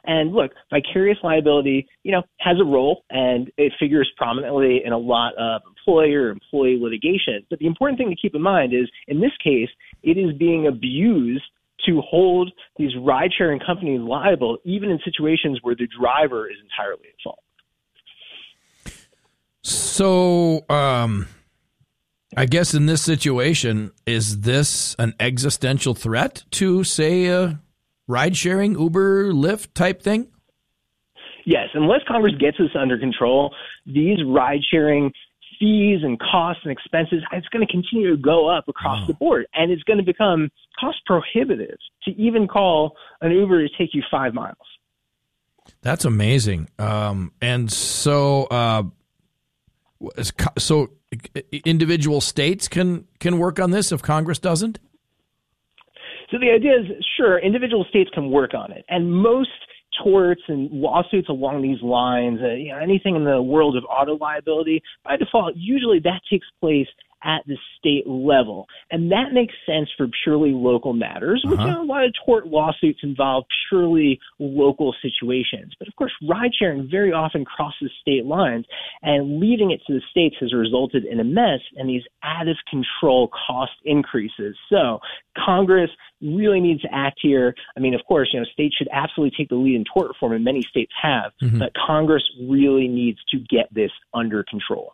And look, vicarious liability, has a role, and it figures prominently in a lot of employer-employee litigation. But the important thing to keep in mind is, in this case, it is being abused to hold these ride-sharing companies liable, even in situations where the driver is entirely at fault. So, I guess in this situation, is this an existential threat to, say, a ride-sharing, Uber, Lyft type thing? Yes, unless Congress gets this under control, these ride-sharing fees and costs and expenses, it's going to continue to go up across the board, and it's going to become cost prohibitive to even call an Uber to take you 5 miles. That's amazing. And so individual states can work on this if Congress doesn't? So the idea is, sure, individual states can work on it, and most torts and lawsuits along these lines, anything in the world of auto liability, by default, usually that takes place at the state level. And that makes sense for purely local matters, which a lot of tort lawsuits involve purely local situations. But of course, ride sharing very often crosses state lines, and leaving it to the states has resulted in a mess and these out-of-control cost increases. So Congress really needs to act here. I mean, of course, states should absolutely take the lead in tort reform, and many states have, but Congress really needs to get this under control.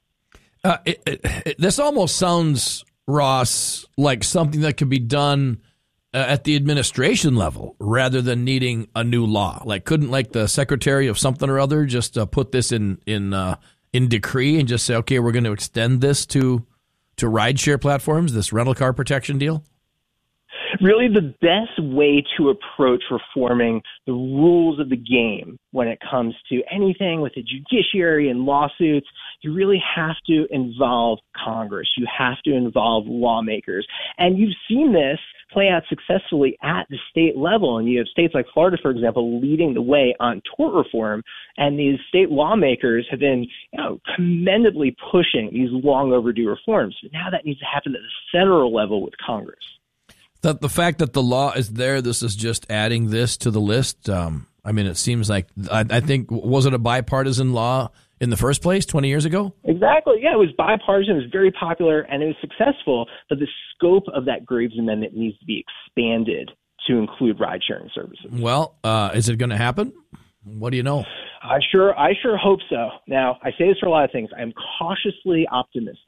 This almost sounds, Ross, like something that could be done at the administration level rather than needing a new law. Like, couldn't the secretary of something or other just put this in decree and just say, okay, we're going to extend this to rideshare platforms, this rental car protection deal? Really, the best way to approach reforming the rules of the game when it comes to anything with the judiciary and lawsuits, you really have to involve Congress. You have to involve lawmakers. And you've seen this play out successfully at the state level. And you have states like Florida, for example, leading the way on tort reform. And these state lawmakers have been commendably pushing these long overdue reforms. But now that needs to happen at the federal level with Congress. The fact that the law is there, this is just adding this to the list. I mean, it seems like, I think, was it a bipartisan law in the first place 20 years ago? Exactly. Yeah, it was bipartisan. It was very popular, and it was successful. But the scope of that Graves Amendment needs to be expanded to include ride-sharing services. Well, is it going to happen? What do you know? I sure hope so. Now, I say this for a lot of things. I'm cautiously optimistic.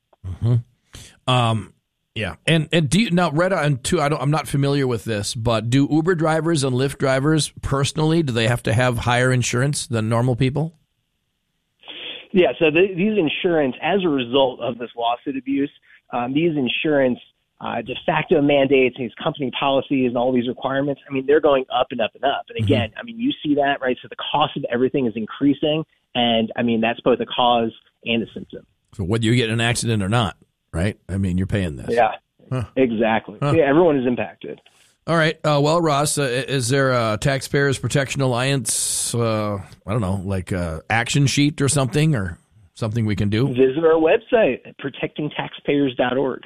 Yeah, and do you, now, Retta, and two, I'm not familiar with this, but do Uber drivers and Lyft drivers personally, do they have to have higher insurance than normal people? Yeah, so these insurance, as a result of this lawsuit abuse, these insurance de facto mandates, these company policies, and all these requirements, I mean, they're going up and up and up. And again, I mean, you see that, right? So the cost of everything is increasing, and I mean, that's both a cause and a symptom. So whether you get in an accident or not, right? I mean, you're paying this. Yeah, exactly. Yeah, everyone is impacted. All right. Well, Ross, is there a Taxpayers Protection Alliance, I don't know, like a action sheet or something we can do? Visit our website at protectingtaxpayers.org.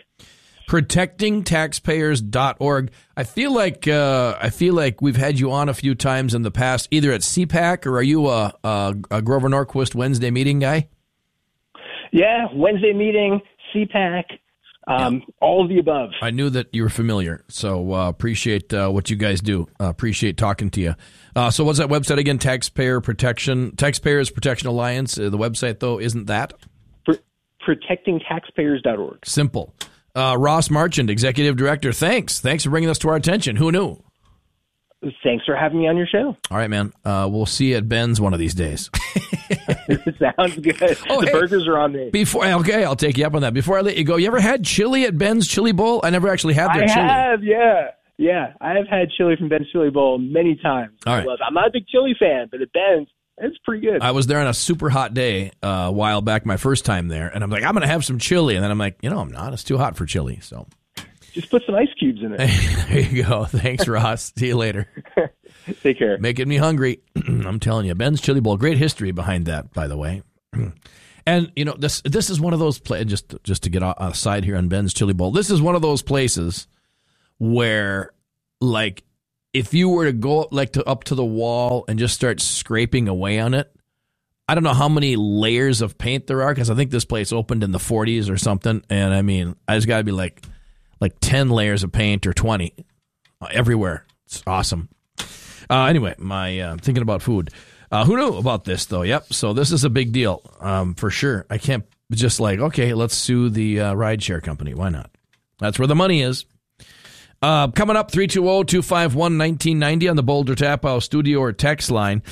Protectingtaxpayers.org. I feel like we've had you on a few times in the past, either at CPAC, or are you a Grover Norquist Wednesday meeting guy? Yeah, Wednesday meeting, CPAC, all of the above. I knew that you were familiar, so appreciate what you guys do. Appreciate talking to you. So what's that website again? Taxpayers Protection Alliance. The website, though, isn't that? Protectingtaxpayers.org. Simple. Ross Marchand, Executive Director, thanks for bringing this to our attention. Who knew? Thanks for having me on your show. All right, man. We'll see you at Ben's one of these days. Sounds good. The burgers are on me. Okay, I'll take you up on that. Before I let you go, you ever had chili at Ben's Chili Bowl? I never actually had their chili. I have, yeah. Yeah, I have had chili from Ben's Chili Bowl many times. All right. I'm not a big chili fan, but at Ben's, it's pretty good. I was there on a super hot day a while back, my first time there, and I'm like, I'm going to have some chili. And then I'm like, I'm not. It's too hot for chili, so. Just put some ice cubes in it. There you go. Thanks, Ross. See you later. Take care. Making me hungry. I'm telling you. Ben's Chili Bowl. Great history behind that, by the way. And, this is one of those places, just to get aside here on Ben's Chili Bowl, this is one of those places where, like, if you were to go up to the wall and just start scraping away on it, I don't know how many layers of paint there are, because I think this place opened in the 40s or something. And I mean, there's got to be like 10 layers of paint or 20 everywhere. It's awesome. Anyway, my thinking about food. Who knew about this, though? Yep. So this is a big deal for sure. I can't just okay, let's sue the rideshare company. Why not? That's where the money is. Coming up, 320-251-1990 on the Boulder Tap House studio or text line.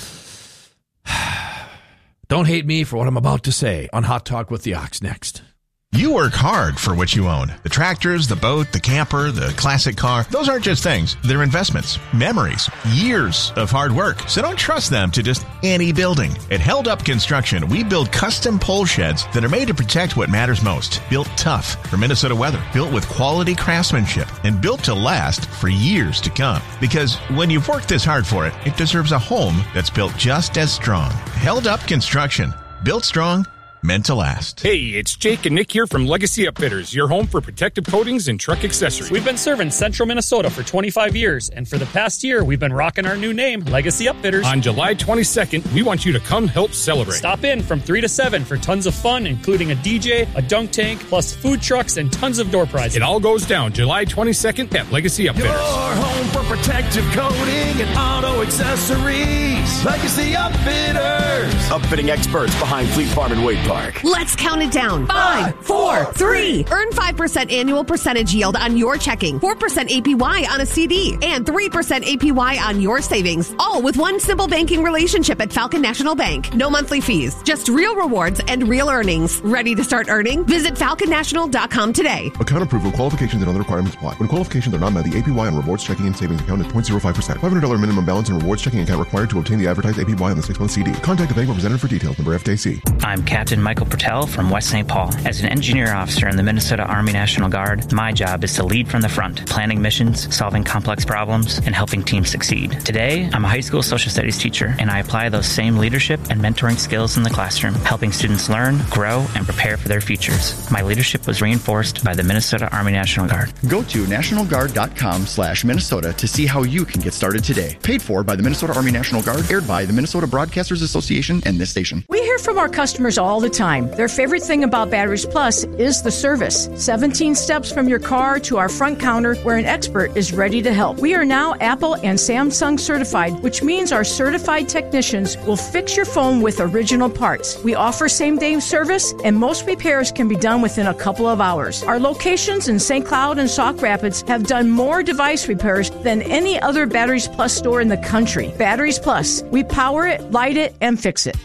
Don't hate me for what I'm about to say on Hot Talk with the Ox next. You work hard for what you own. The tractors, the boat, the camper, the classic car. Those aren't just things. They're investments, memories, years of hard work. So don't trust them to just any building. At Held Up Construction, we build custom pole sheds that are made to protect what matters most. Built tough for Minnesota weather. Built with quality craftsmanship and built to last for years to come. Because when you've worked this hard for it, it deserves a home that's built just as strong. Held Up Construction. Built strong. Meant to last. Hey, it's Jake and Nick here from Legacy Upfitters, your home for protective coatings and truck accessories. We've been serving Central Minnesota for 25 years, and for the past year, we've been rocking our new name, Legacy Upfitters. On July 22nd, we want you to come help celebrate. Stop in from 3 to 7 for tons of fun, including a DJ, a dunk tank, plus food trucks and tons of door prizes. It all goes down July 22nd at Legacy Upfitters. Your home for protective coating and auto accessories. Legacy Upfitters. Upfitting experts behind Fleet Farm and Wade Park. Let's count it down. 5, 4, 3. Earn 5% annual percentage yield on your checking, 4% APY on a CD, and 3% APY on your savings. All with one simple banking relationship at Falcon National Bank. No monthly fees, just real rewards and real earnings. Ready to start earning? Visit falconnational.com today. Account approval, qualifications, and other requirements apply. When qualifications are not met, the APY on rewards checking and savings account is 0.05%. $500 minimum balance and rewards checking account required to obtain the advertised APY on the 6-month CD. Contact the bank representative for details. Number FDIC. I'm Captain Michael Patel from West St. Paul. As an engineer officer in the Minnesota Army National Guard, my job is to lead from the front, planning missions, solving complex problems, and helping teams succeed. Today, I'm a high school social studies teacher, and I apply those same leadership and mentoring skills in the classroom, helping students learn, grow, and prepare for their futures. My leadership was reinforced by the Minnesota Army National Guard. Go to nationalguard.com/Minnesota to see how you can get started today. Paid for by the Minnesota Army National Guard, aired by the Minnesota Broadcasters Association and this station. We hear from our customers all the time. Their favorite thing about Batteries Plus is the service. 17 steps from your car to our front counter where an expert is ready to help. We are now Apple and Samsung certified, which means our certified technicians will fix your phone with original parts. We offer same-day service, and most repairs can be done within a couple of hours. Our locations in St. Cloud and Sauk Rapids have done more device repairs than any other Batteries Plus store in the country. Batteries Plus. We power it, light it, and fix it.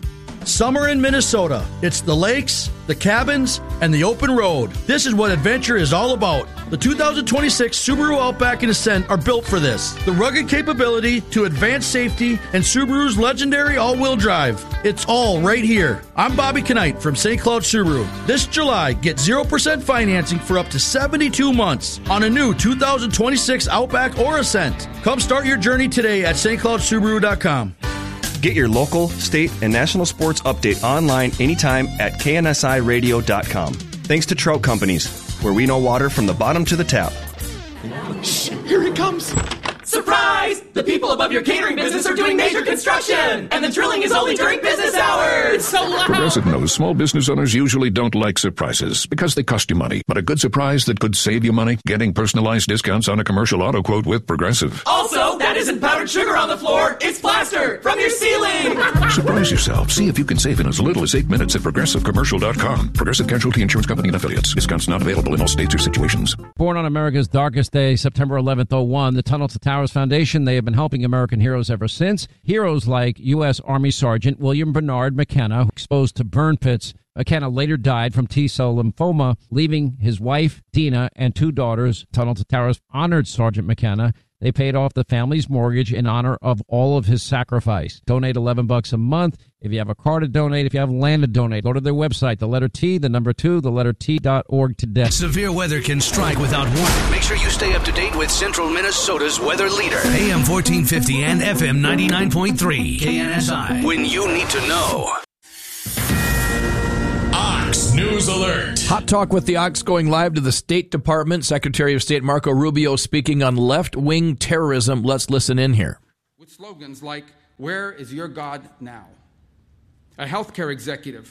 Summer in Minnesota. It's the lakes, the cabins, and the open road. This is what adventure is all about. The 2026 Subaru Outback and Ascent are built for this. The rugged capability to advanced safety and Subaru's legendary all-wheel drive. It's all right here. I'm Bobby Knight from St. Cloud Subaru. This July, get 0% financing for up to 72 months on a new 2026 Outback or Ascent. Come start your journey today at stcloudsubaru.com. Get your local, state, and national sports update online anytime at knSIradio.com. Thanks to Trout Companies, where we know water from the bottom to the tap. Shh, here it comes. Surprise! The people above your catering business are doing major construction, and the drilling is only during business hours. It's so loud. Progressive knows small business owners usually don't like surprises because they cost you money. But a good surprise that could save you money? Getting personalized discounts on a commercial auto quote with Progressive. Also, that isn't powdered sugar on the floor. It's plaster from your ceiling. Surprise yourself. See if you can save in as little as 8 minutes at ProgressiveCommercial.com. Progressive Casualty Insurance Company and Affiliates. Discounts not available in all states or situations. Born on America's darkest day, September 11th, 01, the Tunnel to Towers Foundation, they have been helping American heroes ever since. Heroes like U.S. Army Sergeant William Bernard McKenna, exposed to burn pits. McKenna later died from T-cell lymphoma, leaving his wife, Dina, and 2 daughters. Tunnel to Towers honored Sergeant McKenna. They paid off the family's mortgage in honor of all of his sacrifice. Donate $11 a month. If you have a car to donate, if you have land to donate, go to their website, the letter T, the number 2, the letter T.org today. Severe weather can strike without warning. Make sure you stay up to date with Central Minnesota's weather leader. AM 1450 and FM 99.3. KNSI. When you need to know. I Ox News Alert. Hot Talk with the Ox going live to the State Department. Secretary of State Marco Rubio speaking on left-wing terrorism. Let's listen in here. With slogans like, "Where is your God now?" A healthcare executive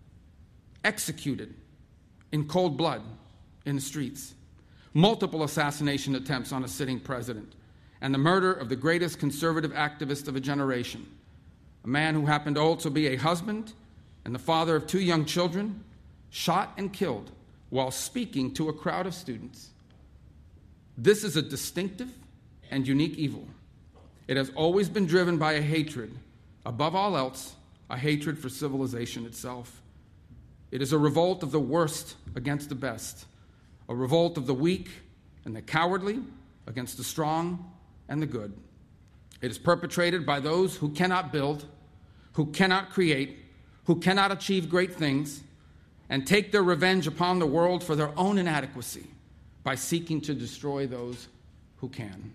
executed in cold blood in the streets. Multiple assassination attempts on a sitting president. And the murder of the greatest conservative activist of a generation. A man who happened to also be a husband and the father of 2 young children, shot and killed while speaking to a crowd of students. This is a distinctive and unique evil. It has always been driven by a hatred, above all else, a hatred for civilization itself. It is a revolt of the worst against the best, a revolt of the weak and the cowardly against the strong and the good. It is perpetrated by those who cannot build, who cannot create, who cannot achieve great things, and take their revenge upon the world for their own inadequacy by seeking to destroy those who can.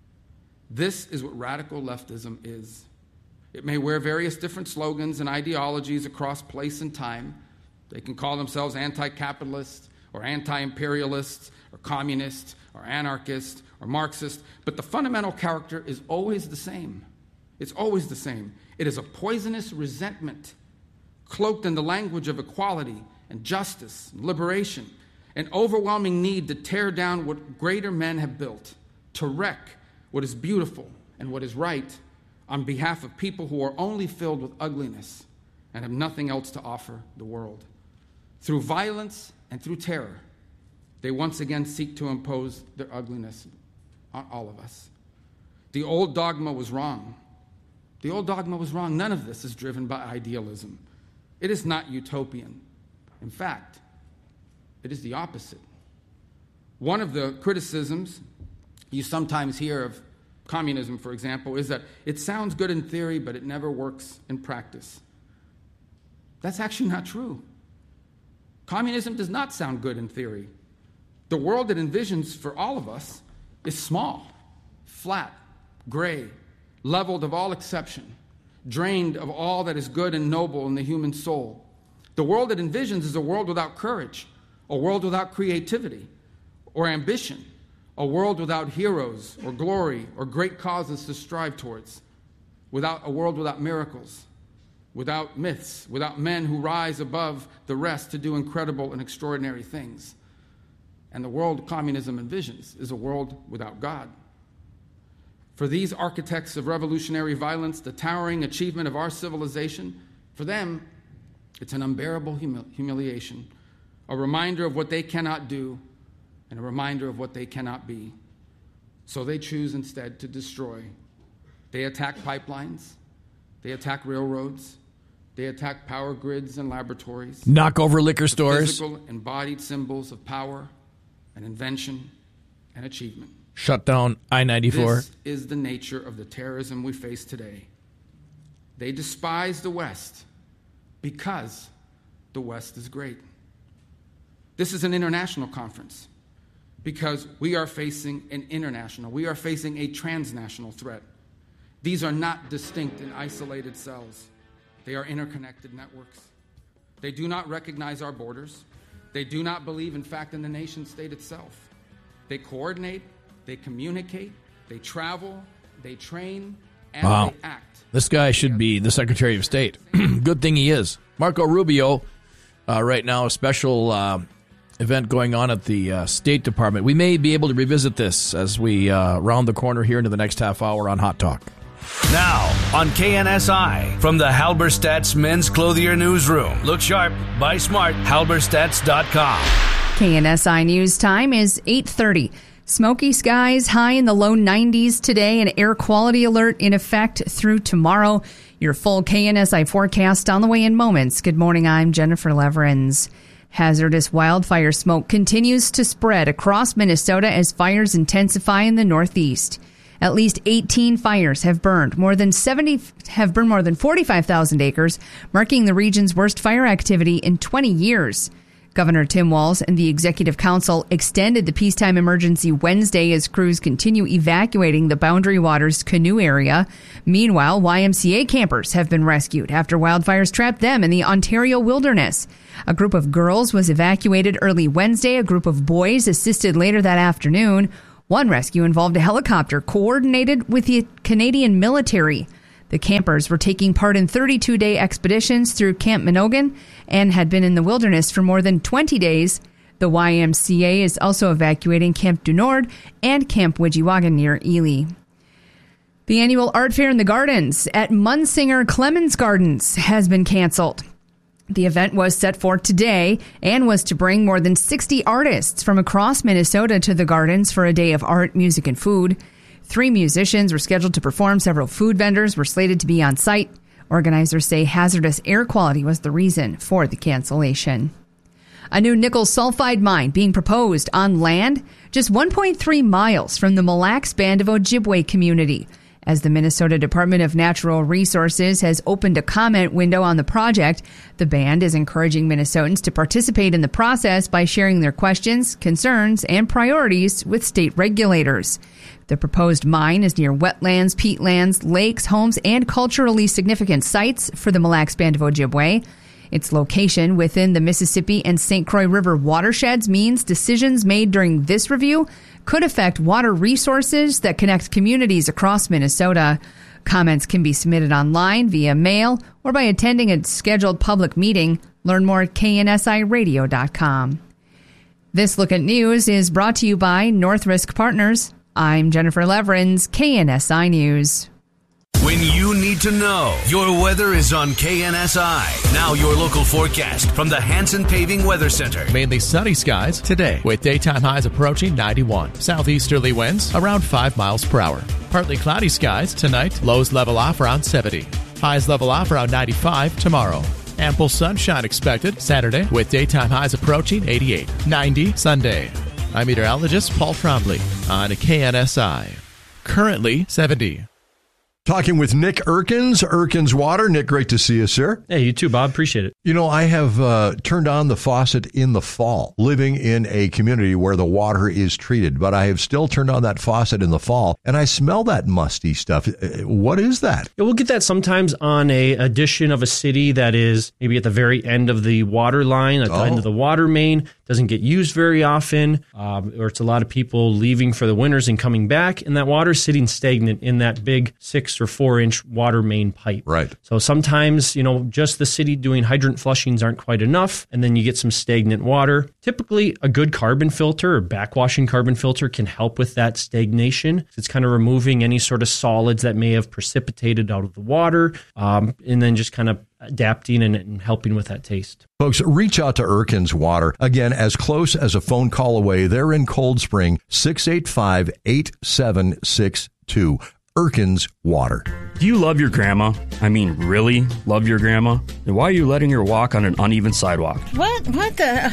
This is what radical leftism is. It may wear various different slogans and ideologies across place and time. They can call themselves anti-capitalist or anti-imperialist or communist or anarchist or Marxist, but the fundamental character is always the same. It's always the same. It is a poisonous resentment cloaked in the language of equality and justice and liberation, an overwhelming need to tear down what greater men have built, to wreck what is beautiful and what is right on behalf of people who are only filled with ugliness and have nothing else to offer the world. Through violence and through terror, they once again seek to impose their ugliness on all of us. The old dogma was wrong. The old dogma was wrong. None of this is driven by idealism. It is not utopian. In fact, it is the opposite. One of the criticisms you sometimes hear of communism, for example, is that it sounds good in theory, but it never works in practice. That's actually not true. Communism does not sound good in theory. The world it envisions for all of us is small, flat, gray, leveled of all exception, drained of all that is good and noble in the human soul. The world it envisions is a world without courage, a world without creativity or ambition, a world without heroes or glory or great causes to strive towards, a world without miracles, without myths, without men who rise above the rest to do incredible and extraordinary things. And the world communism envisions is a world without God. For these architects of revolutionary violence, the towering achievement of our civilization, for them, it's an unbearable humiliation, a reminder of what they cannot do, and a reminder of what they cannot be. So they choose instead to destroy. They attack pipelines, they attack railroads, they attack power grids and laboratories. Knock over liquor stores. Physical embodied symbols of power and invention and achievement. Shut down I-94. This is the nature of the terrorism we face today. They despise the West because the West is great. This is an international conference because we are facing we are facing a transnational threat. These are not distinct and isolated cells. They are interconnected networks. They do not recognize our borders. They do not believe, in fact, in the nation state itself. They coordinate, they communicate, they travel, they train, and they act. This guy should be the Secretary of State. Good thing he is. Marco Rubio, right now, a special event going on at the State Department. We may be able to revisit this as we round the corner here into the next half hour on Hot Talk. Now, on KNSI, from the Halberstadt's Men's Clothier Newsroom. Look sharp, buy smart, halberstadts.com. KNSI News Time is 8:30. Smoky skies, high in the low 90s today, an air quality alert in effect through tomorrow. Your full KNSI forecast on the way in moments. Good morning, I'm Jennifer Leverins. Hazardous wildfire smoke continues to spread across Minnesota as fires intensify in the Northeast. At least 18 fires have burned more than 45,000 acres, marking the region's worst fire activity in 20 years. Governor Tim Walz and the Executive Council extended the peacetime emergency Wednesday as crews continue evacuating the Boundary Waters canoe area. Meanwhile, YMCA campers have been rescued after wildfires trapped them in the Ontario wilderness. A group of girls was evacuated early Wednesday. A group of boys assisted later that afternoon. One rescue involved a helicopter coordinated with the Canadian military. The campers were taking part in 32-day expeditions through Camp Minogan and had been in the wilderness for more than 20 days. The YMCA is also evacuating Camp du Nord and Camp Widgewagon near Ely. The annual art fair in the gardens at Munsinger Clemens Gardens has been canceled. The event was set for today and was to bring more than 60 artists from across Minnesota to the gardens for a day of art, music, and food. 3 musicians were scheduled to perform. Several food vendors were slated to be on site. Organizers say hazardous air quality was the reason for the cancellation. A new nickel sulfide mine being proposed on land just 1.3 miles from the Mille Lacs Band of Ojibwe community. As the Minnesota Department of Natural Resources has opened a comment window on the project, the band is encouraging Minnesotans to participate in the process by sharing their questions, concerns, and priorities with state regulators. The proposed mine is near wetlands, peatlands, lakes, homes, and culturally significant sites for the Mille Lacs Band of Ojibwe. Its location within the Mississippi and St. Croix River watersheds means decisions made during this review could affect water resources that connect communities across Minnesota. Comments can be submitted online, via mail, or by attending a scheduled public meeting. Learn more at KNSIRadio.com. This Look at News is brought to you by North Risk Partners. I'm Jennifer Leverins, KNSI News. When you need to know, your weather is on KNSI. Now your local forecast from the Hanson Paving Weather Center. Mainly sunny skies today with daytime highs approaching 91. Southeasterly winds around 5 miles per hour. Partly cloudy skies tonight. Lows level off around 70. Highs level off around 95 tomorrow. Ample sunshine expected Saturday with daytime highs approaching 88. 90 Sunday. I'm meteorologist Paul Trombley on KNSI. Currently 70. Talking with Nick Erkins, Erkins Water. Nick, great to see you, sir. Hey, you too, Bob. Appreciate it. You know, I have turned on the faucet in the fall, living in a community where the water is treated, but I have still turned on that faucet in the fall, and I smell that musty stuff. What is that? Yeah, we'll get that sometimes on a addition of a city that is maybe at the very end of the water line, at the end of the water main, doesn't get used very often, or it's a lot of people leaving for the winters and coming back, and that water's sitting stagnant in that big 6 or 4 inch water main pipe. Right. So sometimes, you know, just the city doing hydrant flushings aren't quite enough, and then you get some stagnant water. Typically, a good carbon filter or backwashing carbon filter can help with that stagnation. It's kind of removing any sort of solids that may have precipitated out of the water, and then just kind of adapting and helping with that taste. Folks, reach out to Erkins Water. Again, as close as a phone call away. They're in Cold Spring, 685-8762. Erkins Water. Do you love your grandma? I mean, really love your grandma? Then why are you letting her walk on an uneven sidewalk? What the?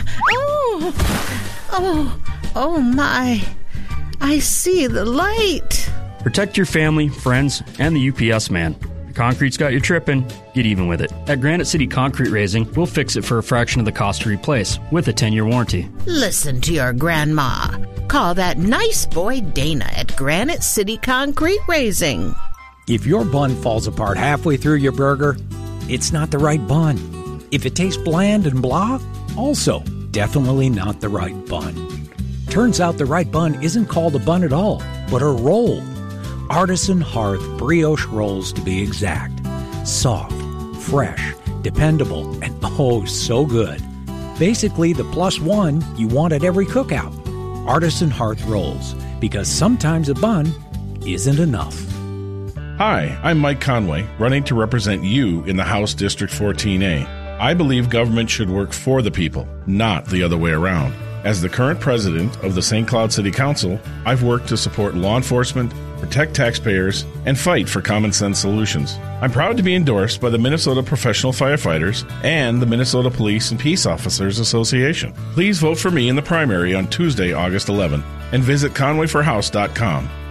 Oh my. I see the light. Protect your family, friends, and the UPS man. Concrete's got you tripping. Get even with it. At Granite City Concrete Raising, we'll fix it for a fraction of the cost to replace with a 10-year warranty. Listen to your grandma. Call that nice boy Dana at Granite City Concrete Raising. If your bun falls apart halfway through your burger, it's not the right bun. If it tastes bland and blah, also definitely not the right bun. Turns out the right bun isn't called a bun at all, but a roll. Artisan Hearth brioche rolls, to be exact. Soft, fresh, dependable, and oh so good. Basically the +1 you want at every cookout. Artisan Hearth rolls, because sometimes a bun isn't enough. Hi, I'm Mike Conway, running to represent you in the House District 14A. I believe government should work for the people, not the other way around. As the current president of the St. Cloud City Council, I've worked to support law enforcement, protect taxpayers, and fight for common sense solutions. I'm proud to be endorsed by the Minnesota Professional Firefighters and the Minnesota Police and Peace Officers Association. Please vote for me in the primary on Tuesday, August 11th, and visit conwayforhouse.com.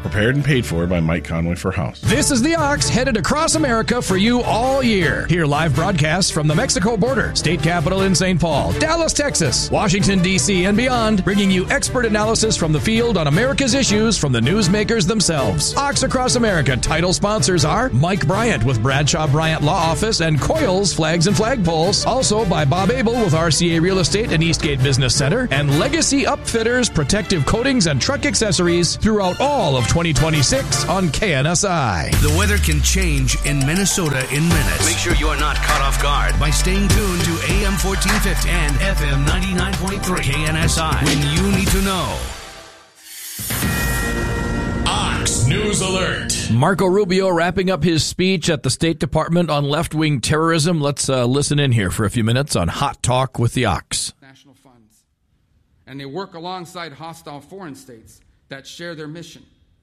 Prepared and paid for by Mike Conway for House. This is the Ox, headed across America for you all year. Hear live broadcasts from the Mexico border, state capital in St. Paul, Dallas, Texas, Washington, D.C., and beyond, bringing you expert analysis from the field on America's issues from the newsmakers themselves. Ox Across America title sponsors are Mike Bryant with Bradshaw Bryant Law Office and Coils Flags and Flagpoles. Also by Bob Abel with RCA Real Estate and Eastgate Business Center, and Legacy Upfitters, protective coatings and truck accessories throughout all of 2026 on KNSI. The weather can change in Minnesota in minutes. Make sure you are not caught off guard by staying tuned to AM 1450 and FM 99.3 KNSI when you need to know. Ox News Alert. Marco Rubio wrapping up his speech at the State Department on left-wing terrorism. Let's listen in here for a few minutes on Hot Talk with the Ox. National funds. And they work alongside hostile foreign states that share their mission,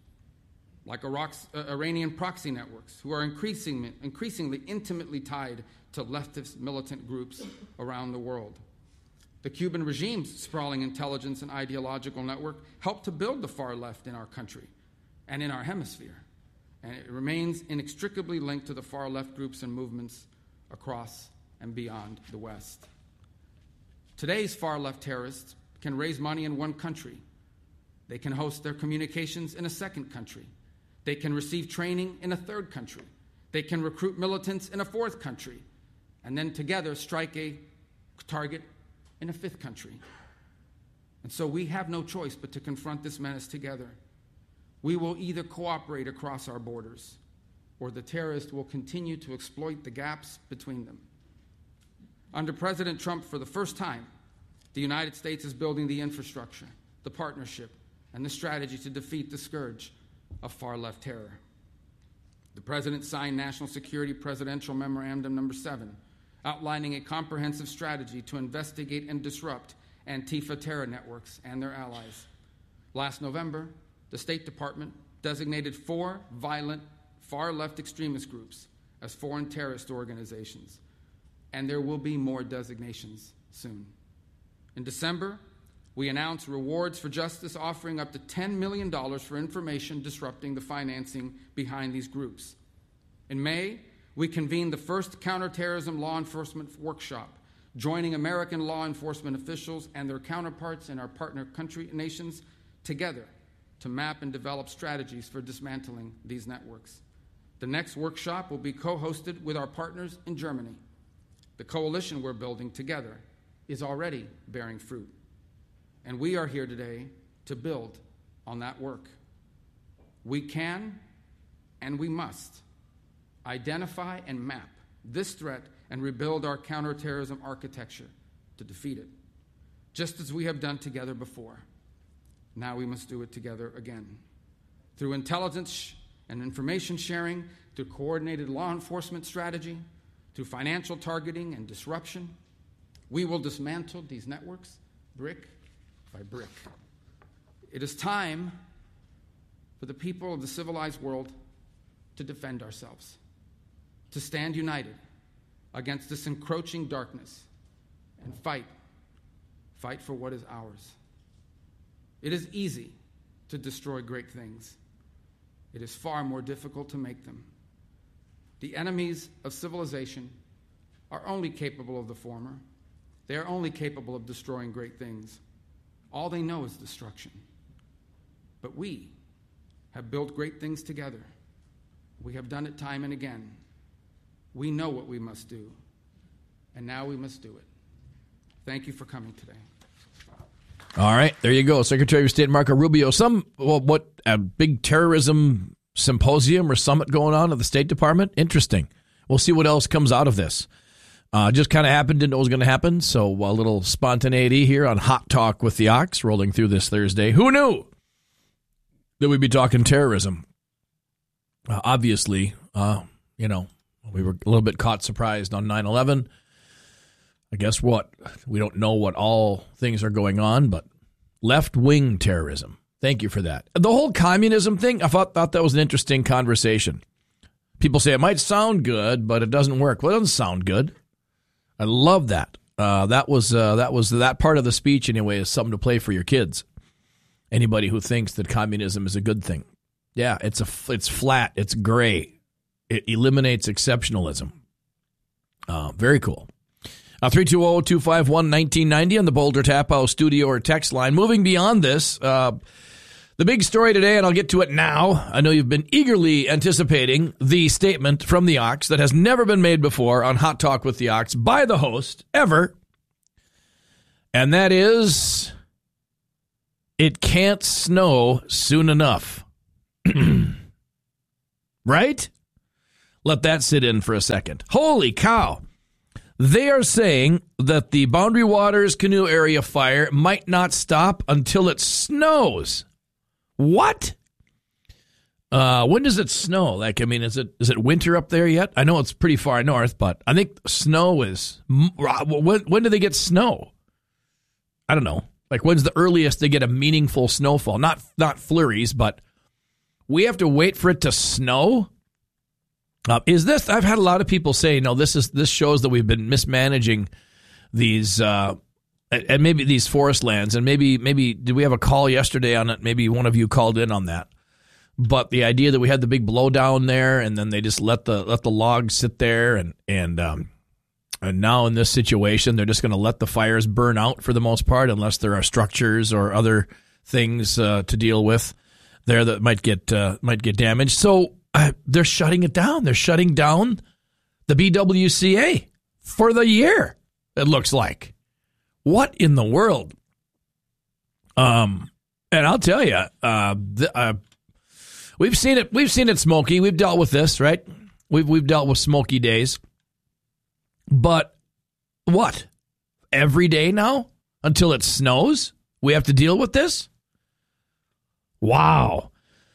like Iranian proxy networks, who are increasingly intimately tied to leftist militant groups around the world. The Cuban regime's sprawling intelligence and ideological network helped to build the far left in our country and in our hemisphere, and it remains inextricably linked to the far left groups and movements across and beyond the West. Today's far left terrorists can raise money in one country. They can host their communications in a second country. They can receive training in a third country. They can recruit militants in a fourth country, and then together strike a target in a fifth country. And so we have no choice but to confront this menace together. We will either cooperate across our borders, or the terrorists will continue to exploit the gaps between them. Under President Trump, for the first time, the United States is building the infrastructure, the partnership, and the strategy to defeat the scourge of far-left terror. The President signed National Security Presidential Memorandum No. 7, outlining a comprehensive strategy to investigate and disrupt Antifa terror networks and their allies. Last November, the State Department designated 4 violent, far-left extremist groups as foreign terrorist organizations, and there will be more designations soon. In December, we announced Rewards for Justice, offering up to $10 million for information disrupting the financing behind these groups. In May, we convened the first counterterrorism law enforcement workshop, joining American law enforcement officials and their counterparts in our partner country nations together to map and develop strategies for dismantling these networks. The next workshop will be co-hosted with our partners in Germany. The coalition we're building together is already bearing fruit, and we are here today to build on that work. We can and we must identify and map this threat and rebuild our counterterrorism architecture to defeat it, just as we have done together before. Now we must do it together again. Through intelligence and information sharing, through coordinated law enforcement strategy, through financial targeting and disruption, we will dismantle these networks brick by brick. It is time for the people of the civilized world to defend ourselves, to stand united against this encroaching darkness and fight for what is ours. It is easy to destroy great things. It is far more difficult to make them. The enemies of civilization are only capable of the former. They are only capable of destroying great things. All they know is destruction. But we have built great things together. We have done it time and again. We know what we must do, and now we must do it. Thank you for coming today. All right, there you go. Secretary of State Marco Rubio. A big terrorism symposium or summit going on at the State Department? Interesting. We'll see what else comes out of this. Just kind of happened, didn't know it was going to happen. So a little spontaneity here on Hot Talk with the Ox rolling through this Thursday. Who knew that we'd be talking terrorism? Obviously, we were a little bit caught surprised on 9/11. I guess what? We don't know what all things are going on, but left-wing terrorism. Thank you for that. The whole communism thing, I thought that was an interesting conversation. People say it might sound good, but it doesn't work. Well, it doesn't sound good. I love that. That part of the speech anyway is something to play for your kids. Anybody who thinks that communism is a good thing. Yeah, it's flat. It's gray. It eliminates exceptionalism. Very cool. 320-251-1990 on the Boulder Tap House studio or text line. Moving beyond this, the big story today, and I'll get to it now. I know you've been eagerly anticipating the statement from the Ox that has never been made before on Hot Talk with the Ox by the host ever. And that is, it can't snow soon enough. Right? Let that sit in for a second. Holy cow. They are saying that the Boundary Waters Canoe Area fire might not stop until it snows. What? When does it snow? Like, I mean, is it winter up there yet? I know it's pretty far north, but I think snow is... When do they get snow? I don't know. Like, when's the earliest they get a meaningful snowfall? Not flurries, but we have to wait for it to snow? Is this? I've had a lot of people say, no, this shows that we've been mismanaging these, and maybe these forest lands, and maybe did we have a call yesterday on it? Maybe one of you called in on that. But the idea that we had the big blowdown there, and then they just let the logs sit there, and now in this situation, they're just going to let the fires burn out for the most part, unless there are structures or other things to deal with there that might get damaged. So. They're shutting it down. They're shutting down the BWCA for the year, it looks like. What in the world? And I'll tell you, we've seen it, Smokey. We've dealt with this, right? We've dealt with Smokey days. But what? Every day now? Until it snows? We have to deal with this? Wow.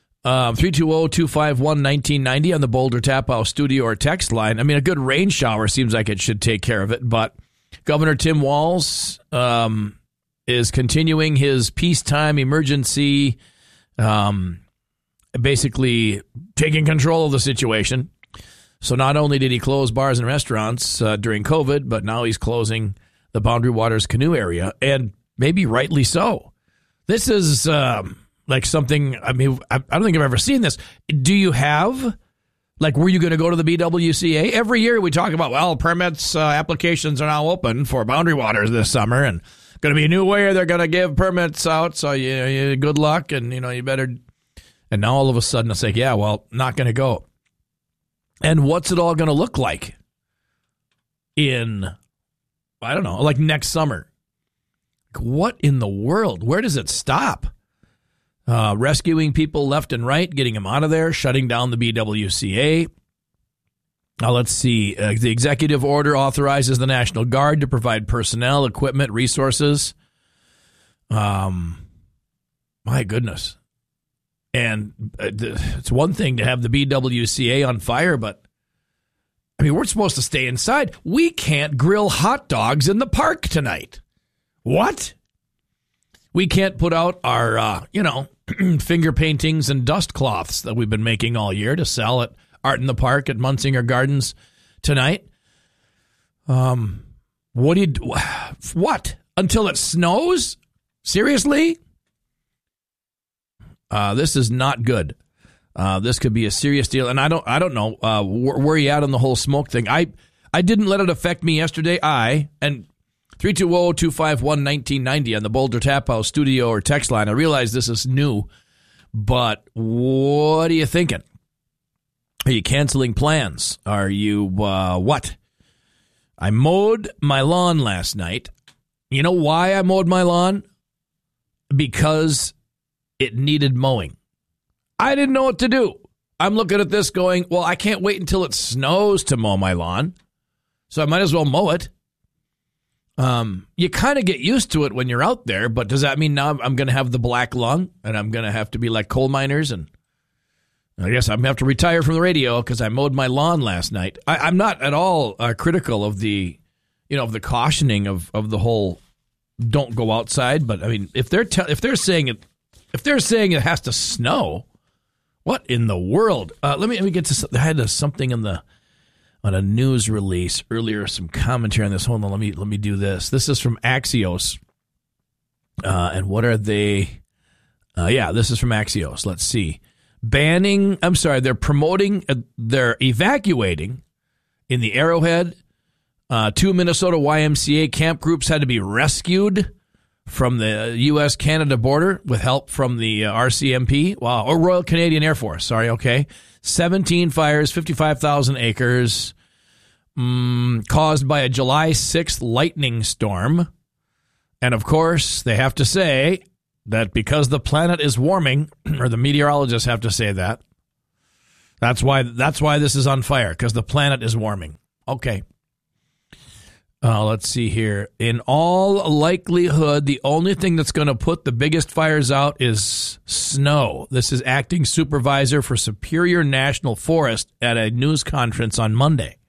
320-251-1990 on the Boulder Tap House studio or text line. I mean, a good rain shower seems like it should take care of it, but Governor Tim Walz is continuing his peacetime emergency, basically taking control of the situation. So not only did he close bars and restaurants during COVID, but now he's closing the Boundary Waters Canoe Area, and maybe rightly so. This is... like something, I mean, I don't think I've ever seen this. Do you have, like, were you going to go to the BWCA? Every year we talk about, well, permits, applications are now open for Boundary Waters this summer, and going to be a new way they're going to give permits out, so you good luck, and, you better, and now all of a sudden it's like, yeah, well, not going to go. And what's it all going to look like in, I don't know, like next summer? What in the world? Where does it stop? Rescuing people left and right, getting them out of there, shutting down the BWCA. Now, let's see. The executive order authorizes the National Guard to provide personnel, equipment, resources. My goodness. And it's one thing to have the BWCA on fire, but, I mean, we're supposed to stay inside. We can't grill hot dogs in the park tonight. What? We can't put out our, finger paintings and dust cloths that we've been making all year to sell at Art in the Park at Munsinger Gardens tonight. What? Until it snows? Seriously? This is not good. This could be a serious deal, and I don't know where you at on the whole smoke thing. I didn't let it affect me yesterday. 320-251-1990 on the Boulder Tap House studio or text line. I realize this is new, but what are you thinking? Are you canceling plans? Are you, what? I mowed my lawn last night. You know why I mowed my lawn? Because it needed mowing. I didn't know what to do. I'm looking at this going, well, I can't wait until it snows to mow my lawn, so I might as well mow it. You kind of get used to it when you're out there, but does that mean now I'm going to have the black lung and I'm going to have to be like coal miners? And I guess I'm going to have to retire from the radio because I mowed my lawn last night. I'm not at all critical of the, of the cautioning of the whole don't go outside. But I mean, if they're saying it has to snow, what in the world? Let me get to, I had something on a news release earlier, some commentary on this. Hold on, let me do this. This is from Axios. And what are they? This is from Axios. Let's see. they're promoting, they're evacuating in the Arrowhead. 2 Minnesota YMCA camp groups had to be rescued from the U.S.-Canada border with help from the RCMP. Wow. Or Royal Canadian Air Force. Sorry. Okay. 17 fires, 55,000 acres, caused by a July 6th lightning storm. And of course, they have to say that because the planet is warming, or the meteorologists have to say that. That's why this is on fire, because the planet is warming. Okay. Let's see here. In all likelihood, the only thing that's going to put the biggest fires out is snow. This is acting supervisor for Superior National Forest at a news conference on Monday.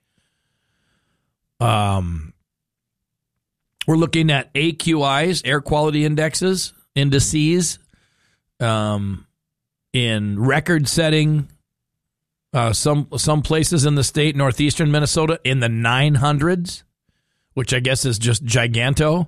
We're looking at AQIs, air quality indices, in record-setting some places in the state, northeastern Minnesota, in the 900s. Which I guess is just giganto.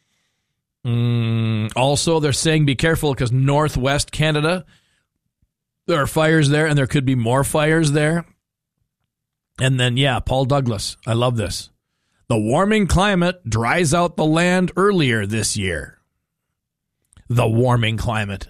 Also, they're saying be careful because northwest Canada, there are fires there, and there could be more fires there. And then, Paul Douglas, I love this. The warming climate dries out the land earlier this year. The warming climate.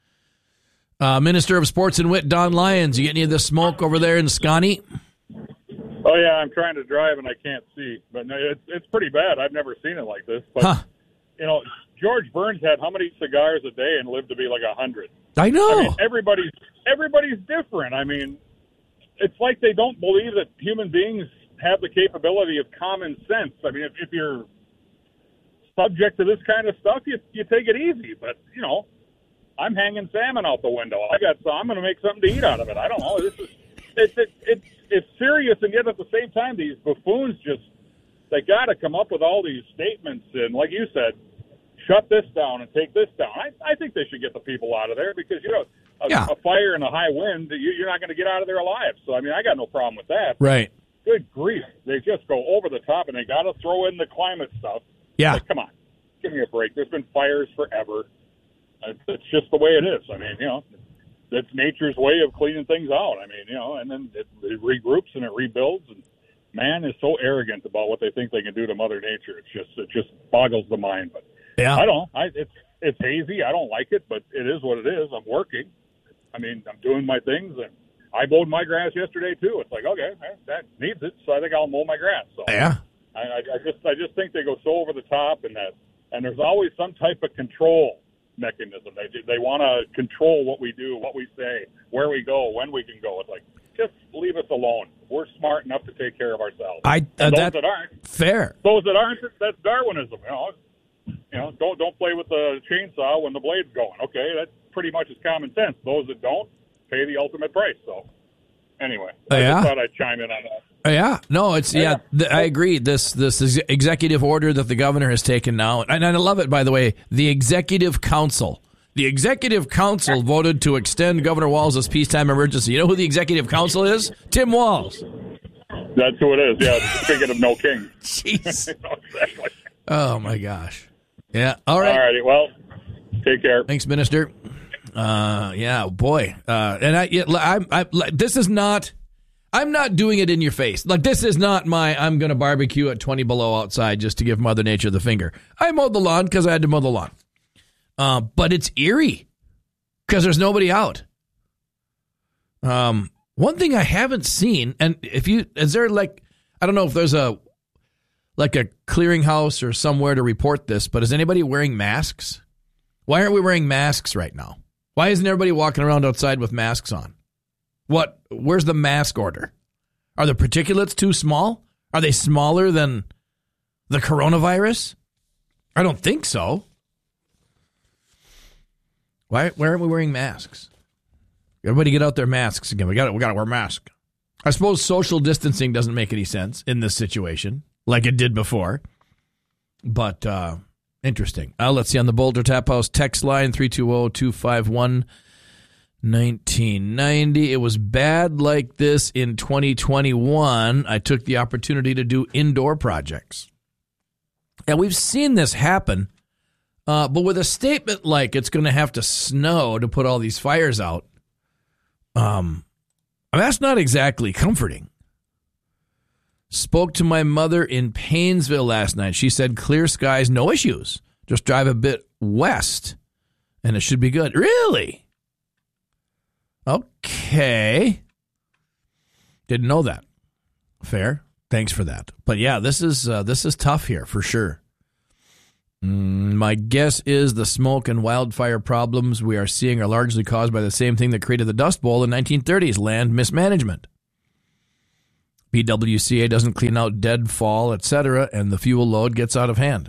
Minister of Sports and Wit, Don Lyons, you get any of this smoke over there in Scotty? Oh, yeah, I'm trying to drive and I can't see. But no, it's pretty bad. I've never seen it like this. But, George Burns had how many cigars a day and lived to be like 100? I know. I mean, everybody's different. I mean, it's like they don't believe that human beings have the capability of common sense. I mean, if you're subject to this kind of stuff, you take it easy. But, I'm hanging salmon out the window. I'm going to make something to eat out of it. I don't know. It's serious, and yet at the same time, these buffoons they got to come up with all these statements and, like you said, shut this down and take this down. I think they should get the people out of there because, a fire and a high wind, you're not going to get out of there alive. So, I mean, I got no problem with that. Right. Good grief. They just go over the top, and they got to throw in the climate stuff. Yeah. Like, come on. Give me a break. There's been fires forever. It's just the way it is. I mean, it's nature's way of cleaning things out. I mean, and then it regroups and it rebuilds. And man is so arrogant about what they think they can do to Mother Nature. It just boggles the mind. But I don't. It's hazy. I don't like it, but it is what it is. I'm working. I mean, I'm doing my things, and I mowed my grass yesterday too. It's like, okay, that needs it, so I think I'll mow my grass. So yeah. I just think they go so over the top, and there's always some type of control mechanism. They want to control what we do, what we say, where we go, when we can go. It's like, just leave us alone. We're smart enough to take care of ourselves. Those that aren't, fair. Those that aren't, that's Darwinism. Don't play with the chainsaw when the blade's going. Okay, that pretty much is common sense. Those that don't pay the ultimate price. So, anyway, I just thought I'd chime in on that. Yeah, no, I agree. This executive order that the governor has taken now, and I love it, by the way, the Executive Council. The Executive Council voted to extend Governor Walz's peacetime emergency. You know who the Executive Council is? Tim Walz. That's who it is, yeah. Speaking of no king. Jeez. Exactly. Oh, my gosh. Yeah, all right. All righty, well, take care. Thanks, Minister. Boy. And this is not... I'm not doing it in your face. Like, this is not I'm going to barbecue at 20 below outside just to give Mother Nature the finger. I mowed the lawn because I had to mow the lawn. But it's eerie because there's nobody out. One thing I haven't seen, and is there I don't know if there's a clearinghouse or somewhere to report this, but is anybody wearing masks? Why aren't we wearing masks right now? Why isn't everybody walking around outside with masks on? Where's the mask order? Are the particulates too small? Are they smaller than the coronavirus? I don't think so. Why aren't we wearing masks? Everybody get out their masks again. We got to wear masks. I suppose social distancing doesn't make any sense in this situation like it did before. But interesting. Let's see on the Boulder Tap House text line 320-251 1990. It was bad like this in 2021. I took the opportunity to do indoor projects. And we've seen this happen, but with a statement like it's going to have to snow to put all these fires out, That's not exactly comforting. Spoke to my mother in Paynesville last night. She said clear skies, no issues. Just drive a bit west, and it should be good. Really? Okay. Didn't know that. Fair. Thanks for that. But yeah, this is tough here for sure. My guess is the smoke and wildfire problems we are seeing are largely caused by the same thing that created the Dust Bowl in the 1930s, land mismanagement. BWCA doesn't clean out deadfall, etc., and the fuel load gets out of hand.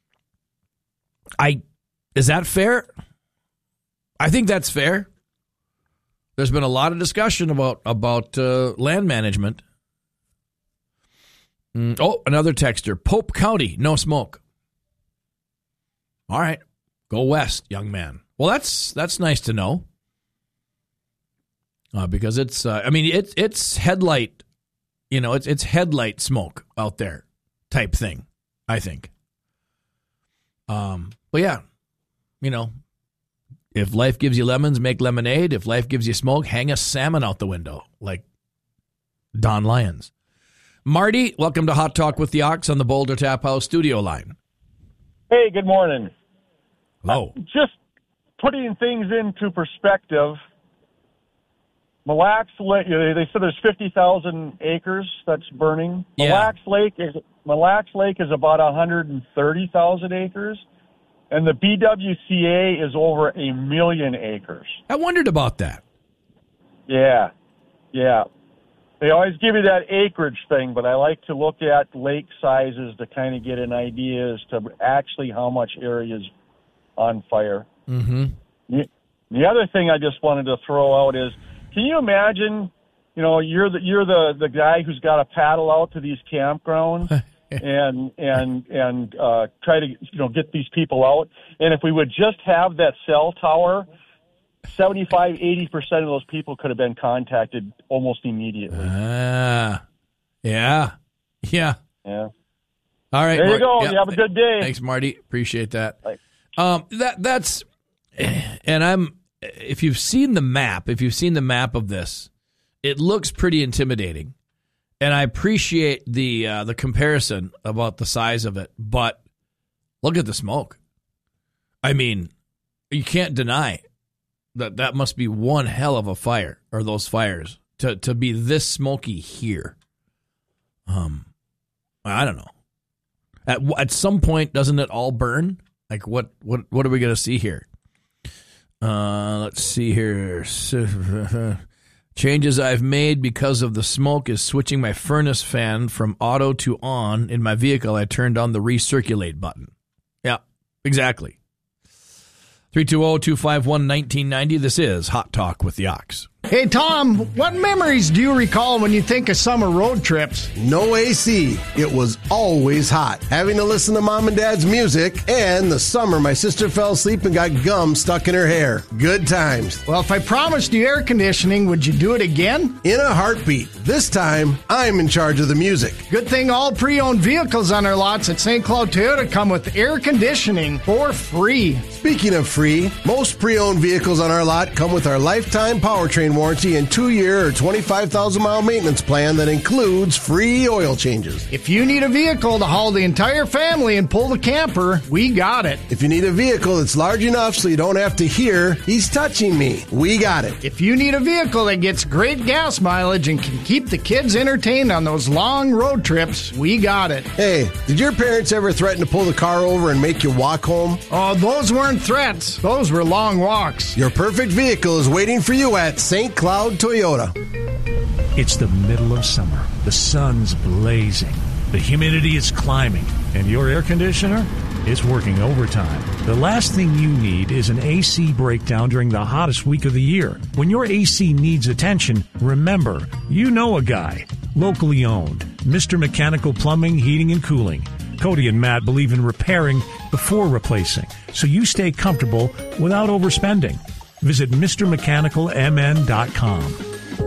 Is that fair? I think that's fair. There's been a lot of discussion about land management. Another texter. Pope County, no smoke. All right, go west, young man. Well, that's nice to know. Because it's it's headlight, it's headlight smoke out there, type thing. I think. But yeah, if life gives you lemons, make lemonade. If life gives you smoke, hang a salmon out the window, like Don Lyons. Marty, welcome to Hot Talk with the Ox on the Boulder Tap House studio line. Hey, good morning. Hello. Just putting things into perspective, Mille Lacs Lake, they said there's 50,000 acres that's burning. Yeah. Mille Lacs Lake is about 130,000 acres, and the BWCA is over 1 million acres. I wondered about that. Yeah. They always give you that acreage thing, but I like to look at lake sizes to kind of get an idea as to actually how much area is on fire. Mm-hmm. The other thing I just wanted to throw out is, can you imagine, you're the guy who's got to paddle out to these campgrounds and try to get these people out, and if we would just have that cell tower, 75-80% of those people could have been contacted almost immediately. Yeah. All right. There you go. You have a good day. Thanks, Marty. Appreciate that. Thanks. That's, and if you've seen the map of this, it looks pretty intimidating, and I appreciate the comparison about the size of it. But look at the smoke. I mean, you can't deny that must be one hell of a fire, or those fires to be this smoky here. I don't know. At some point, doesn't it all burn? Like what are we going to see here? Let's see here. Changes I've made because of the smoke is switching my furnace fan from auto to on. In my vehicle, I turned on the recirculate button. Yeah, exactly. 320-251-1990. This is Hot Talk with the Ox. Hey, Tom, what memories do you recall when you think of summer road trips? No AC. It was always hot. Having to listen to Mom and Dad's music, and the summer my sister fell asleep and got gum stuck in her hair. Good times. Well, if I promised you air conditioning, would you do it again? In a heartbeat. This time, I'm in charge of the music. Good thing all pre-owned vehicles on our lots at St. Cloud Toyota come with air conditioning for free. Speaking of free, most pre-owned vehicles on our lot come with our lifetime powertrain warranty and 2-year or 25,000-mile maintenance plan that includes free oil changes. If you need a vehicle to haul the entire family and pull the camper, we got it. If you need a vehicle that's large enough so you don't have to hear, he's touching me, we got it. If you need a vehicle that gets great gas mileage and can keep the kids entertained on those long road trips, we got it. Hey, did your parents ever threaten to pull the car over and make you walk home? Oh, those weren't threats. Those were long walks. Your perfect vehicle is waiting for you at St. Cloud Toyota. It's the middle of summer. The sun's blazing. The humidity is climbing. And your air conditioner is working overtime. The last thing you need is an AC breakdown during the hottest week of the year. When your AC needs attention, remember, you know a guy. Locally owned. Mr. Mechanical Plumbing, Heating, and Cooling. Cody and Matt believe in repairing before replacing, so you stay comfortable without overspending. Visit MrMechanicalMN.com.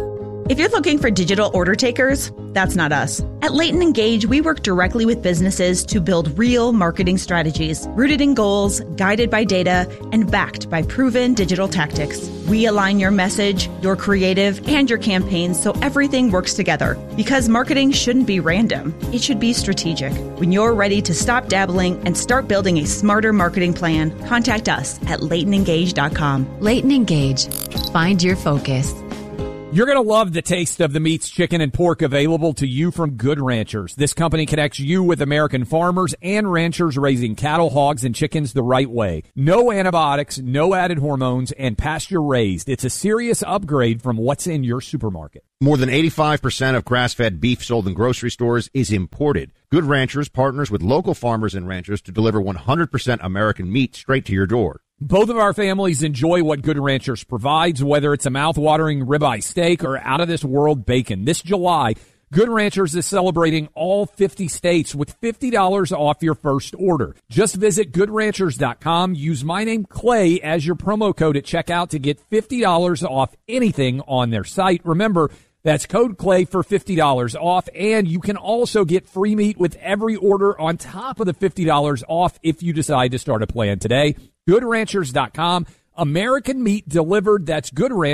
If you're looking for digital order takers, that's not us. At Leighton Engage, we work directly with businesses to build real marketing strategies, rooted in goals, guided by data, and backed by proven digital tactics. We align your message, your creative, and your campaigns so everything works together. Because marketing shouldn't be random, it should be strategic. When you're ready to stop dabbling and start building a smarter marketing plan, contact us at LeightonEngage.com. Leighton Engage. Find your focus. You're going to love the taste of the meats, chicken, and pork available to you from Good Ranchers. This company connects you with American farmers and ranchers raising cattle, hogs, and chickens the right way. No antibiotics, no added hormones, and pasture raised. It's a serious upgrade from what's in your supermarket. More than 85% of grass-fed beef sold in grocery stores is imported. Good Ranchers partners with local farmers and ranchers to deliver 100% American meat straight to your door. Both of our families enjoy what Good Ranchers provides, whether it's a mouth-watering ribeye steak or out-of-this-world bacon. This July, Good Ranchers is celebrating all 50 states with $50 off your first order. Just visit GoodRanchers.com. Use my name, Clay, as your promo code at checkout to get $50 off anything on their site. Remember, that's code Clay for $50 off, and you can also get free meat with every order on top of the $50 off if you decide to start a plan today. GoodRanchers.com. American meat delivered. That's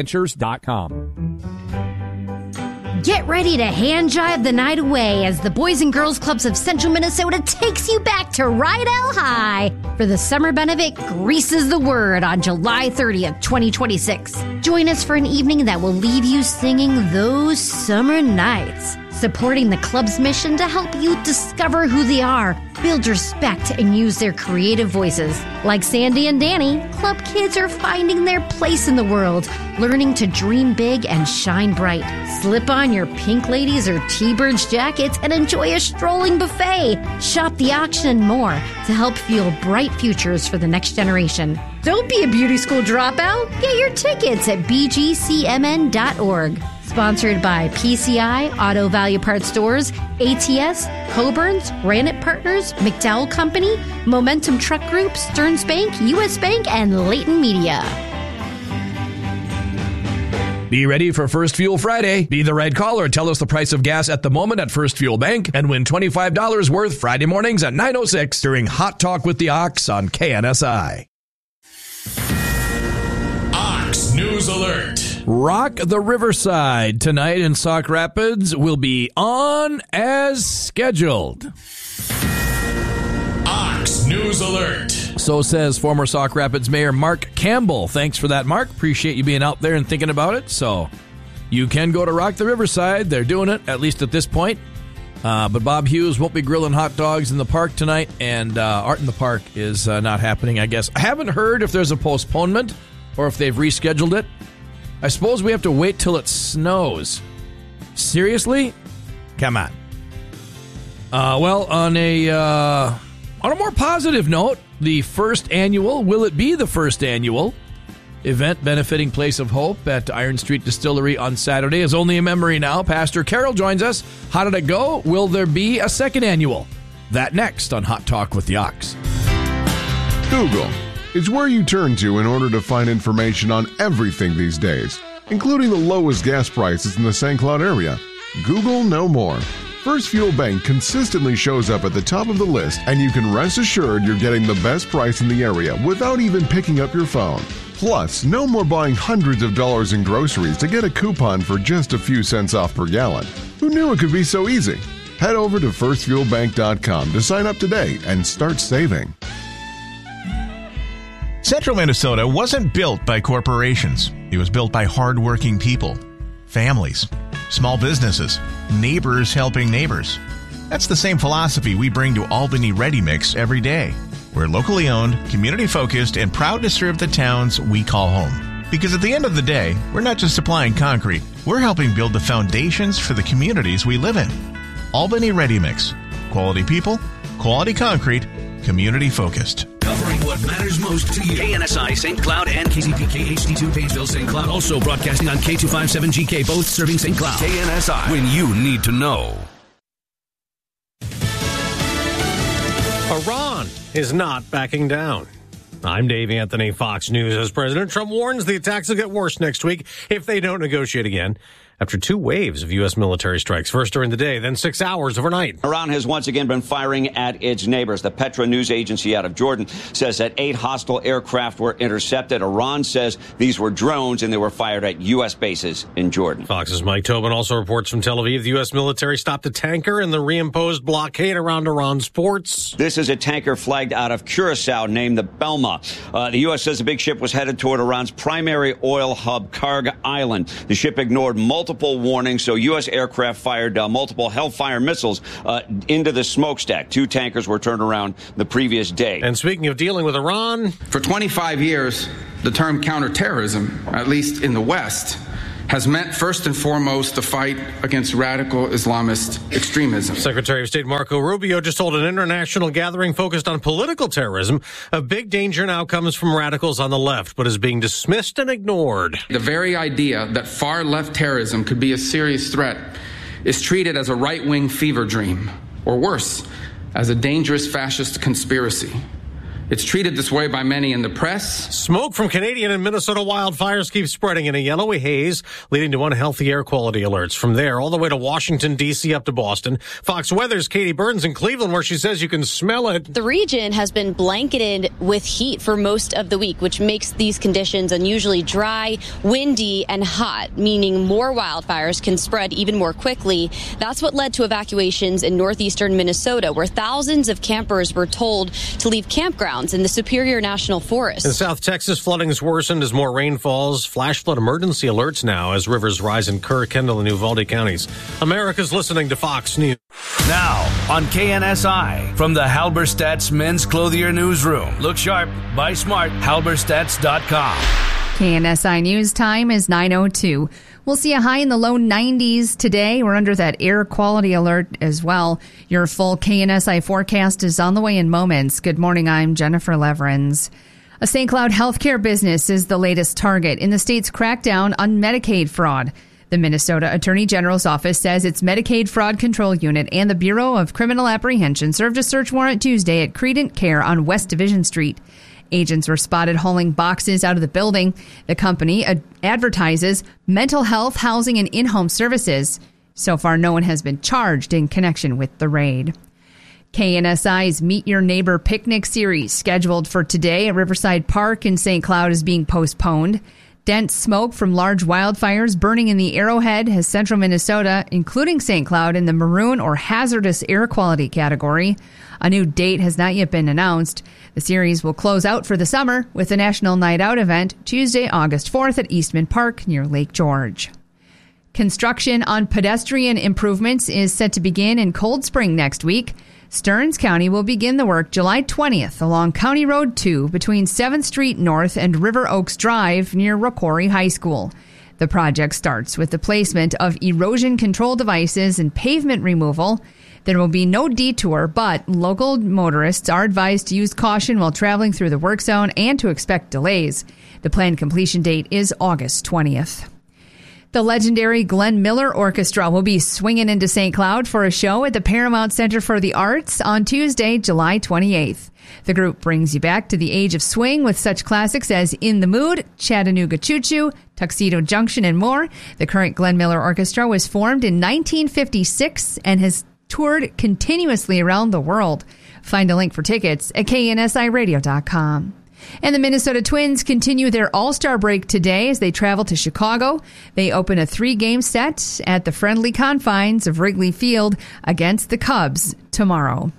GoodRanchers.com. Get ready to hand jive the night away as the Boys and Girls Clubs of Central Minnesota takes you back to Rydell High for the Summer Benefit Greases the Word on July 30th, 2026. Join us for an evening that will leave you singing those summer nights, supporting the club's mission to help youth discover who they are, build respect, and use their creative voices. Like Sandy and Danny, club kids are finding their place in the world, learning to dream big and shine bright. Slip on your pink ladies or T-Birds jackets and enjoy a strolling buffet. Shop the auction and more to help fuel bright futures for the next generation. Don't be a beauty school dropout. Get your tickets at bgcmn.org. Sponsored by PCI, Auto Value Parts Stores, ATS, Coburn's, Granite Partners, McDowell Company, Momentum Truck Group, Stearns Bank, U.S. Bank, and Leighton Media. Be ready for First Fuel Friday. Be the right caller. Tell us the price of gas at the moment at First Fuel Bank and win $25 worth Friday mornings at 9:06 during Hot Talk with the Ox on KNSI. Ox News Alert. Rock the Riverside tonight in Sauk Rapids will be on as scheduled. Ox News Alert. So says former Sauk Rapids Mayor Mark Campbell. Thanks for that, Mark. Appreciate you being out there and thinking about it. So you can go to Rock the Riverside. They're doing it, at least at this point. But Bob Hughes won't be grilling hot dogs in the park tonight, and Art in the Park is not happening, I guess. I haven't heard if there's a postponement or if they've rescheduled it. I suppose we have to wait till it snows. Seriously? Come on. Well, on a more positive note, the first annual, will it be the first annual, event benefiting Place of Hope at Iron Street Distillery on Saturday is only a memory now. Pastor Carol joins us. How did it go? Will there be a second annual? That next on Hot Talk with the Ox. Google is where you turn to in order to find information on everything these days, including the lowest gas prices in the St. Cloud area. Google no more. First Fuel Bank consistently shows up at the top of the list, and you can rest assured you're getting the best price in the area without even picking up your phone. Plus, no more buying hundreds of dollars in groceries to get a coupon for just a few cents off per gallon. Who knew it could be so easy? Head over to firstfuelbank.com to sign up today and start saving. Central Minnesota wasn't built by corporations. It was built by hardworking people, families, small businesses, neighbors helping neighbors. That's the same philosophy we bring to Albany Ready Mix every day. We're locally owned, community-focused, and proud to serve the towns we call home. Because at the end of the day, we're not just supplying concrete. We're helping build the foundations for the communities we live in. Albany Ready Mix. Quality people, quality concrete, community-focused. Covering what matters most to you. KNSI St. Cloud and KCPK HD2 Painesville St. Cloud. Also broadcasting on K257GK, both serving St. Cloud. KNSI, when you need to know. Iran is not backing down. I'm Dave Anthony, Fox News. As President Trump warns the attacks will get worse next week if they don't negotiate again. after 2 waves of U.S. military strikes, first during the day, then 6 hours overnight. Iran has once again been firing at its neighbors. The Petra news agency out of Jordan says that 8 hostile aircraft were intercepted. Iran says these were drones and they were fired at U.S. bases in Jordan. Fox's Mike Tobin also reports from Tel Aviv the U.S. military stopped a tanker in the reimposed blockade around Iran's ports. This is a tanker flagged out of Curacao named the Belma. The U.S. says the big ship was headed toward Iran's primary oil hub, Karg Island. The ship ignored multiple warnings, so U.S. aircraft fired multiple Hellfire missiles into the smokestack. 2 tankers were turned around the previous day. And speaking of dealing with Iran, for 25 years, the term counterterrorism, at least in the West, has meant first and foremost the fight against radical Islamist extremism. Secretary of State Marco Rubio just told an international gathering focused on political terrorism a big danger now comes from radicals on the left, but is being dismissed and ignored. The very idea that far-left terrorism could be a serious threat is treated as a right-wing fever dream, or worse, as a dangerous fascist conspiracy. It's treated this way by many in the press. Smoke from Canadian and Minnesota wildfires keeps spreading in a yellowy haze, leading to unhealthy air quality alerts. From there, all the way to Washington, D.C., up to Boston. Fox Weather's Katie Burns in Cleveland, where she says you can smell it. The region has been blanketed with heat for most of the week, which makes these conditions unusually dry, windy, and hot, meaning more wildfires can spread even more quickly. That's what led to evacuations in northeastern Minnesota, where thousands of campers were told to leave campgrounds in the Superior National Forest. In South Texas, flooding has worsened as more rain falls. Flash flood emergency alerts now as rivers rise in Kerr, Kendall, and Uvalde counties. America's listening to Fox News. Now on KNSI from the Halberstadt's Men's Clothier Newsroom. Look sharp, buy smart, halberstadts.com. KNSI News time is 9:02. We'll see a high in the low 90s today. We're under that air quality alert as well. Your full KNSI forecast is on the way in moments. Good morning, I'm Jennifer Leverins. A St. Cloud healthcare business is the latest target in the state's crackdown on Medicaid fraud. The Minnesota Attorney General's office says its Medicaid Fraud Control Unit and the Bureau of Criminal Apprehension served a search warrant Tuesday at Credent Care on West Division Street. Agents were spotted hauling boxes out of the building. The company advertises mental health, housing, and in-home services. So far, no one has been charged in connection with the raid. KNSI's Meet Your Neighbor Picnic Series, scheduled for today at Riverside Park in St. Cloud, is being postponed. Dense smoke from large wildfires burning in the Arrowhead has central Minnesota, including St. Cloud, in the maroon or hazardous air quality category. A new date has not yet been announced. The series will close out for the summer with a National Night Out event Tuesday, August 4th at Eastman Park near Lake George. Construction on pedestrian improvements is set to begin in Cold Spring next week. Stearns County will begin the work July 20th along County Road 2 between 7th Street North and River Oaks Drive near Rocori High School. The project starts with the placement of erosion control devices and pavement removal. There will be no detour, but local motorists are advised to use caution while traveling through the work zone and to expect delays. The planned completion date is August 20th. The legendary Glenn Miller Orchestra will be swinging into St. Cloud for a show at the Paramount Center for the Arts on Tuesday, July 28th. The group brings you back to the age of swing with such classics as In the Mood, Chattanooga Choo Choo, Tuxedo Junction, and more. The current Glenn Miller Orchestra was formed in 1956 and has toured continuously around the world. Find a link for tickets at KNSIRadio.com. And the Minnesota Twins continue their All-Star break today as they travel to Chicago. They open a 3-game set at the friendly confines of Wrigley Field against the Cubs tomorrow.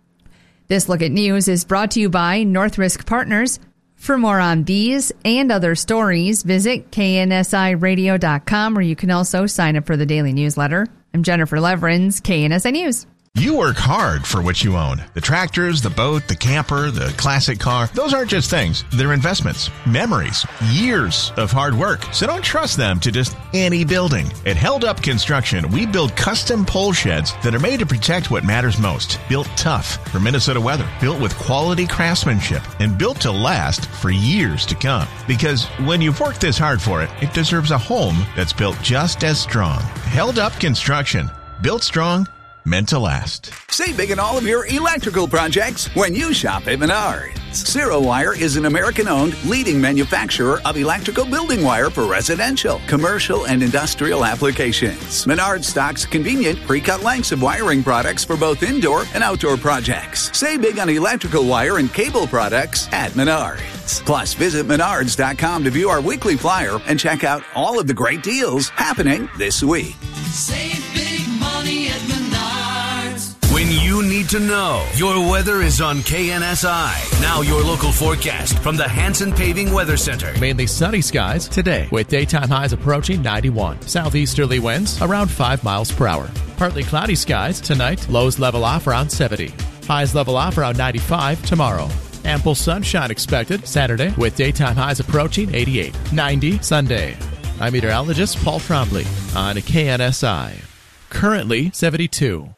This Look at News is brought to you by Northrisk Partners. For more on these and other stories, visit KNSIRadio.com, where you can also sign up for the daily newsletter. I'm Jennifer Leverins, KNSI News. You work hard for what you own. The tractors, the boat, the camper, the classic car. Those aren't just things. They're investments, memories, years of hard work. So don't trust them to just any building. At Held Up Construction, we build custom pole sheds that are made to protect what matters most. Built tough for Minnesota weather. Built with quality craftsmanship and built to last for years to come. Because when you've worked this hard for it, it deserves a home that's built just as strong. Held Up Construction. Built strong, meant to last. Save big on all of your electrical projects when you shop at Menards. CeroWire is an American-owned leading manufacturer of electrical building wire for residential, commercial, and industrial applications. Menards stocks convenient pre-cut lengths of wiring products for both indoor and outdoor projects. Save big on electrical wire and cable products at Menards. Plus, visit Menards.com to view our weekly flyer and check out all of the great deals happening this week. Save big money at Menards. When you need to know, your weather is on KNSI. Now your local forecast from the Hanson Paving Weather Center. Mainly sunny skies today with daytime highs approaching 91. Southeasterly winds around 5 miles per hour. Partly cloudy skies tonight. Lows level off around 70. Highs level off around 95 tomorrow. Ample sunshine expected Saturday with daytime highs approaching 88. 90 Sunday. I'm meteorologist Paul Trombley on KNSI. Currently 72.